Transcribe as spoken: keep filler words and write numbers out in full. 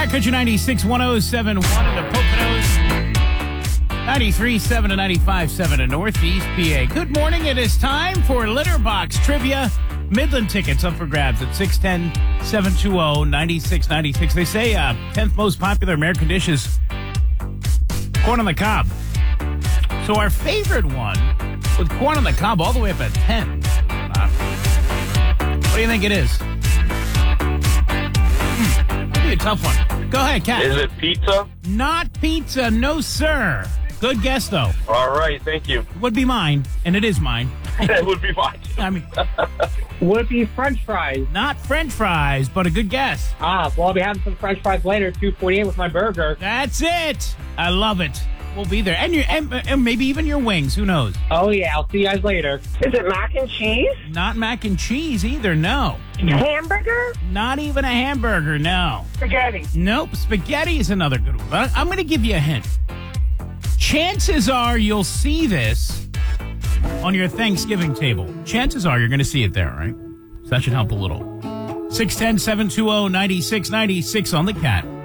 Country ninety-six point one oh seven point one in the Poconos, ninety-three point seven to ninety-five point seven in Northeast P A. Good morning. It is time for Litterbox Trivia. Midland tickets up for grabs at six one zero, seven two zero, nine six nine six. They say uh, tenth most popular American dish is corn on the cob. So our favorite one with corn on the cob all the way up at ten. Uh, what do you think it is? Hmm, that'd be a tough one. Go ahead, Kat. Is it pizza? Not pizza, no sir. Good guess, though. All right, thank you. Would be mine, and it is mine. It would be mine. I mean, Would it be French fries? not French fries, but a good guess. Ah, well, I'll be having some French fries later, two forty-eight with my burger. That's it. I love it. We'll be there. And, your, and, and maybe even your wings. Who knows? Oh, yeah, I'll see you guys later. Is it mac and cheese? Not mac and cheese either, no. Hamburger? Not even a hamburger, no. Spaghetti. Nope. Spaghetti is another good one. But I'm going to give you a hint. Chances are you'll see this on your Thanksgiving table. Chances are you're going to see it there, right? So that should help a little. six one zero, seven two zero, nine six nine six on the Cat.